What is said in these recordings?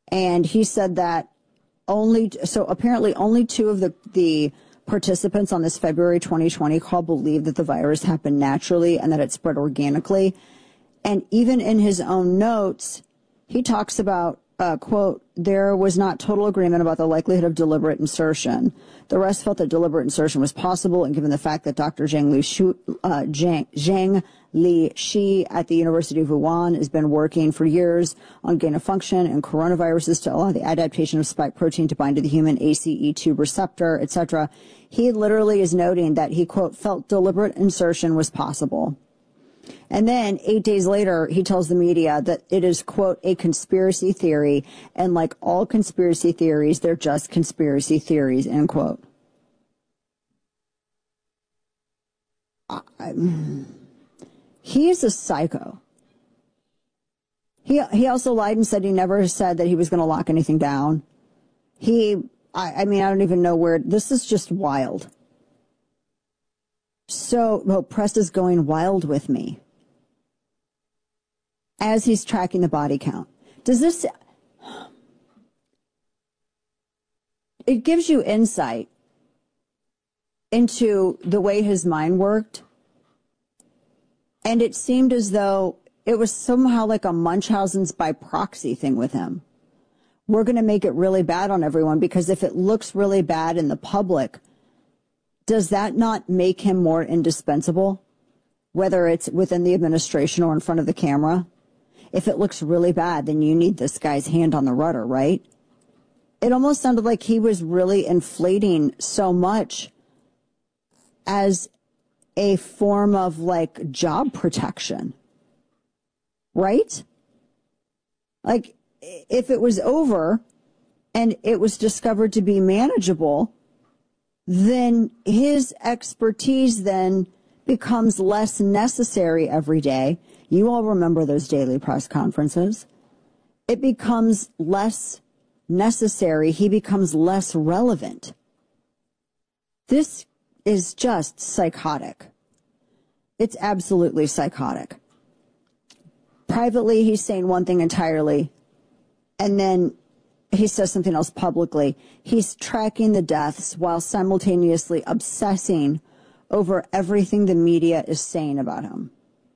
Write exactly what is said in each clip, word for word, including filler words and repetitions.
And he said that only, so apparently only two of the, the participants on this February twenty twenty call believe that the virus happened naturally and that it spread organically. And even in his own notes, he talks about, uh, quote, there was not total agreement about the likelihood of deliberate insertion. The rest felt that deliberate insertion was possible, and given the fact that Doctor Zhang Li Shu, uh, Zhang, Zhang Li Shi at the University of Wuhan has been working for years on gain of function and coronaviruses to allow the adaptation of spike protein to bind to the human A C E two receptor, et cetera. He literally is noting that he, quote, felt deliberate insertion was possible. And then eight days later, he tells the media that it is, quote, a conspiracy theory. And like all conspiracy theories, they're just conspiracy theories, end quote. I, he is a psycho. He, he also lied and said he never said that he was going to lock anything down. He, I, I mean, I don't even know where, this is just wild. So, well, press is going wild with me as he's tracking the body count. Does this, it gives you insight into the way his mind worked. And it seemed as though it was somehow like a Munchausen's by proxy thing with him. We're going to make it really bad on everyone, because if it looks really bad in the public, does that not make him more indispensable, whether it's within the administration or in front of the camera? If it looks really bad, then you need this guy's hand on the rudder, right? It almost sounded like he was really inflating so much as a form of like job protection, right? Like if it was over and it was discovered to be manageable, then his expertise then becomes less necessary every day. You all remember those daily press conferences. It becomes less necessary. He becomes less relevant. This is just psychotic. It's absolutely psychotic. Privately, he's saying one thing entirely, and then he says something else publicly. He's tracking the deaths while simultaneously obsessing over everything the media is saying about him.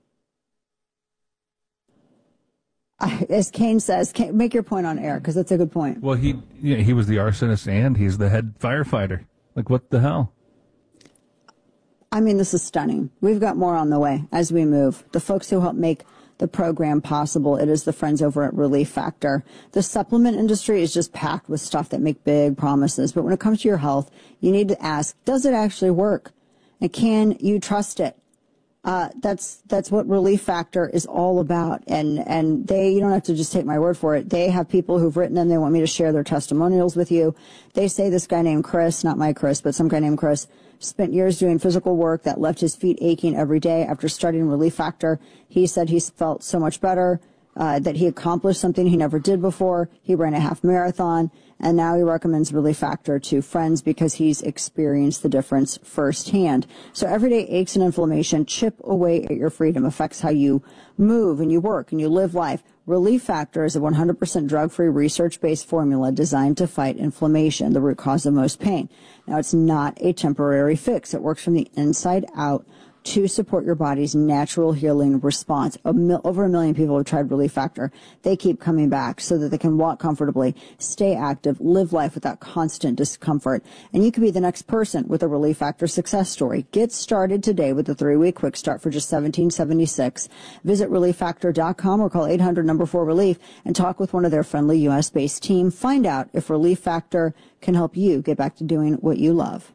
As Kane says, Kane, make your point on air, because that's a good point. Well, he yeah, he was the arsonist and he's the head firefighter. Like, what the hell? I mean, this is stunning. We've got more on the way as we move. The folks who help make the program possible, it is the friends over at Relief Factor. The supplement industry is just packed with stuff that make big promises. But when it comes to your health, you need to ask, does it actually work? And can you trust it? Uh, that's, that's what Relief Factor is all about. And, and they, you don't have to just take my word for it. They have people who've written them. They want me to share their testimonials with you. They say this guy named Chris, not my Chris, but some guy named Chris, spent years doing physical work that left his feet aching every day. After starting Relief Factor, he said he felt so much better, uh, that he accomplished something he never did before. He ran a half marathon, and now he recommends Relief Factor to friends because he's experienced the difference firsthand. So everyday aches and inflammation chip away at your freedom, affects how you move and you work and you live life. Relief Factor is a one hundred percent drug-free, research-based formula designed to fight inflammation, the root cause of most pain. Now, it's not a temporary fix. It works from the inside out to support your body's natural healing response. A mil- over a million people have tried Relief Factor. They keep coming back so that they can walk comfortably, stay active, live life without constant discomfort. And you could be the next person with a Relief Factor success story. Get started today with a three-week quick start for just seventeen seventy-six. Visit relief factor dot com or call eight hundred number four relief and talk with one of their friendly U S-based team. Find out if Relief Factor can help you get back to doing what you love.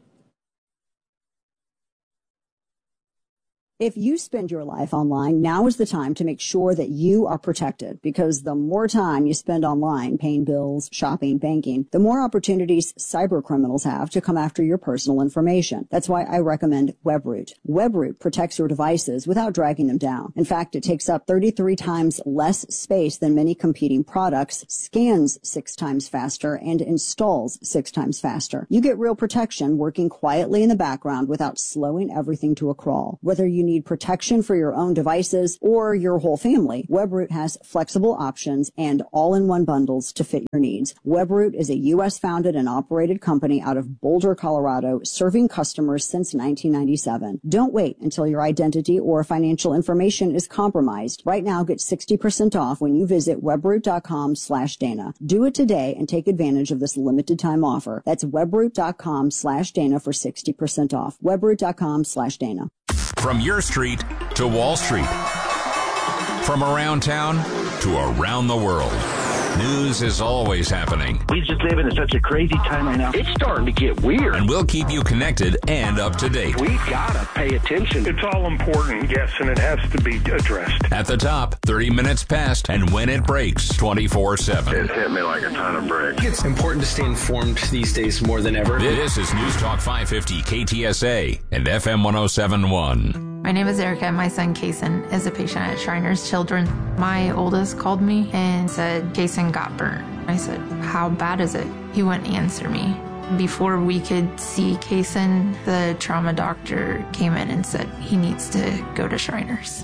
If you spend your life online, now is the time to make sure that you are protected, because the more time you spend online paying bills, shopping, banking, the more opportunities cyber criminals have to come after your personal information. That's why I recommend WebRoot. WebRoot protects your devices without dragging them down. In fact, it takes up thirty-three times less space than many competing products, scans six times faster, and installs six times faster. You get real protection working quietly in the background without slowing everything to a crawl. Whether you need protection for your own devices or your whole family, Webroot has flexible options and all-in-one bundles to fit your needs. Webroot is a U S founded and operated company out of Boulder, Colorado, serving customers since nineteen ninety-seven. Don't wait until your identity or financial information is compromised. Right now, get sixty percent off when you visit webroot.com slash Dana. Do it today and take advantage of this limited time offer. That's webroot.com slash Dana for sixty percent off. Webroot.com slash Dana. From your street to Wall Street. From around town to around the world. News is always happening. We just live in such a crazy time right now. It's starting to get weird. And we'll keep you connected and up to date. We gotta pay attention. It's all important, yes, and it has to be addressed. At the top, thirty minutes past, and when it breaks, twenty-four seven. It hit me like a ton of bricks. It's important to stay informed these days more than ever. This is News Talk five fifty K T S A and F M one oh seven point one. My name is Erica. My son, Kason, is a patient at Shriners Children. My oldest called me and said, Kason got burnt. I said, how bad is it? He wouldn't answer me. Before we could see Kason, the trauma doctor came in and said he needs to go to Shriners.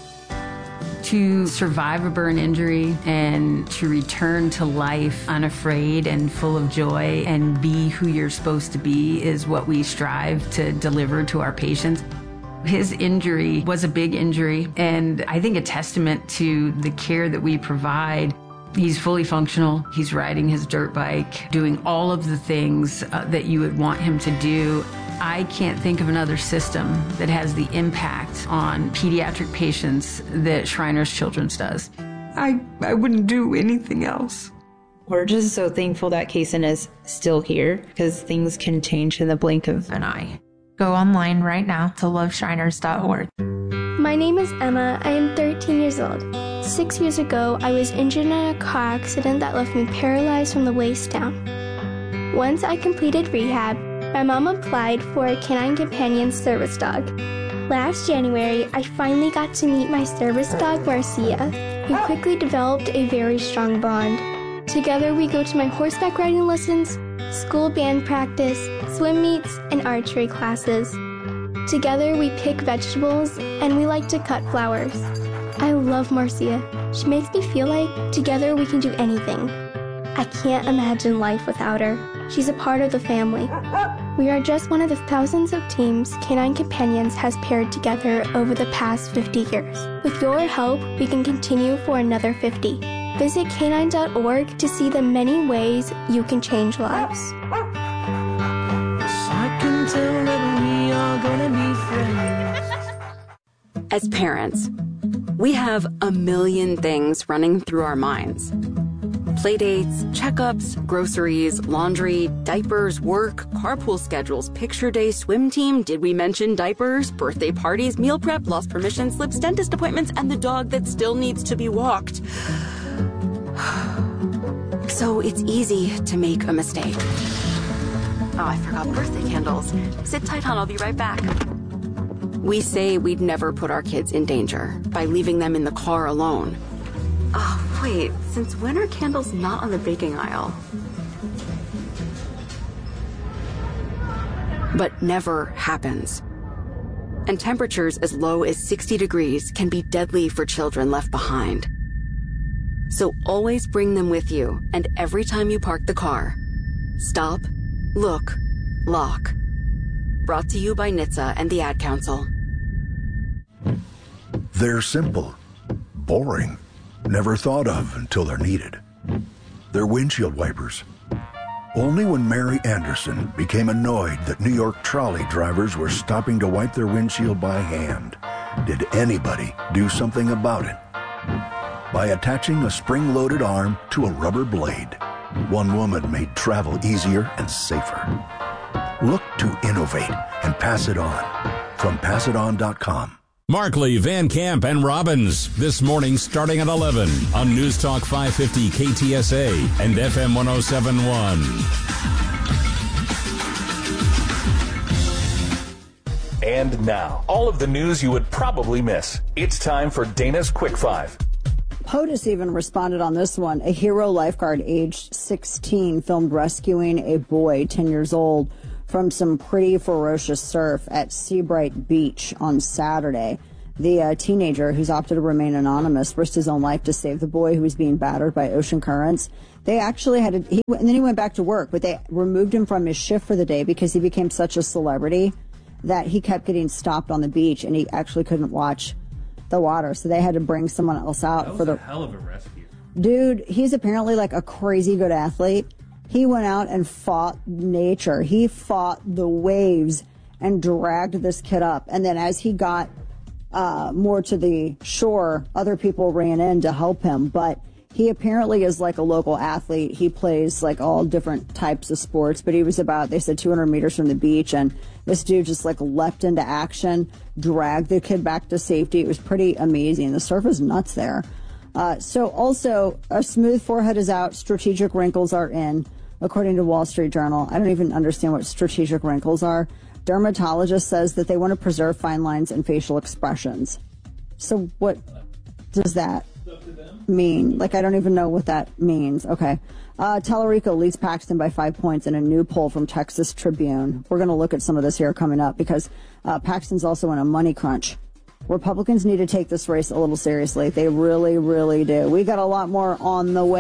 To survive a burn injury and to return to life unafraid and full of joy and be who you're supposed to be is what we strive to deliver to our patients. His injury was a big injury, and I think a testament to the care that we provide. He's fully functional. He's riding his dirt bike, doing all of the things uh, that you would want him to do. I can't think of another system that has the impact on pediatric patients that Shriners Children's does. I, I wouldn't do anything else. We're just so thankful that Kason is still here, because things can change in the blink of an eye. Go online right now to love shriners dot org. My name is Emma. I am thirteen years old. Six years ago, I was injured in a car accident that left me paralyzed from the waist down. Once I completed rehab, my mom applied for a Canine Companion service dog. Last January, I finally got to meet my service dog, Marcia. We quickly developed a very strong bond. Together, we go to my horseback riding lessons, school band practice, swim meets, and archery classes. Together, we pick vegetables, and we like to cut flowers. I love Marcia. She makes me feel like together we can do anything. I can't imagine life without her. She's a part of the family. We are just one of the thousands of teams Canine Companions has paired together over the past fifty years. With your help, we can continue for another fifty. Visit canine dot org to see the many ways you can change lives. I can tell that we are gonna be friends. As parents, we have a million things running through our minds. Playdates, checkups, groceries, laundry, diapers, work, carpool schedules, picture day, swim team, did we mention diapers, birthday parties, meal prep, lost permission slips, dentist appointments, and the dog that still needs to be walked. So it's easy to make a mistake. Oh, I forgot birthday candles. Sit tight, hon, I'll be right back. We say we'd never put our kids in danger by leaving them in the car alone. Oh, wait, since when are candles not on the baking aisle? But never happens. And temperatures as low as sixty degrees can be deadly for children left behind. So always bring them with you, and every time you park the car, stop, look, lock. Brought to you by N H T S A and the Ad Council. They're simple, boring, never thought of until they're needed. They're windshield wipers. Only when Mary Anderson became annoyed that New York trolley drivers were stopping to wipe their windshield by hand did anybody do something about it. By attaching a spring-loaded arm to a rubber blade, one woman made travel easier and safer. Look to innovate and pass it on. From pass it on dot com. Markley, Van Camp, and Robbins this morning starting at eleven on News Talk five fifty K T S A and F M one oh seven point one. And now, all of the news you would probably miss. It's time for Dana's Quick Five. POTUS even responded on this one. A hero lifeguard aged sixteen filmed rescuing a boy ten years old from some pretty ferocious surf at Seabright Beach on Saturday. the uh, teenager who's opted to remain anonymous, risked his own life to save the boy who was being battered by ocean currents. They actually had to, he, and then he went back to work, but they removed him from his shift for the day because he became such a celebrity that he kept getting stopped on the beach and he actually couldn't watch the water. So they had to bring someone else out That was for the a hell of a rescue. Dude, he's apparently like a crazy good athlete. He went out and fought nature. He fought the waves and dragged this kid up. And then as he got uh, more to the shore, other people ran in to help him. But he apparently is like a local athlete. He plays like all different types of sports. But he was about, they said, two hundred meters from the beach. And this dude just like leapt into action, dragged the kid back to safety. It was pretty amazing. The surf is nuts there. Uh, so also, a smooth forehead is out. Strategic wrinkles are in, according to Wall Street Journal. I don't even understand what strategic wrinkles are. Dermatologist says that they want to preserve fine lines and facial expressions. So what does that mean? Like, I don't even know what that means. Okay. Uh, Tallarico leads Paxton by five points in a new poll from Texas Tribune. We're going to look at some of this here coming up because uh, Paxton's also in a money crunch. Republicans need to take this race a little seriously. They really, really do. We got a lot more on the way.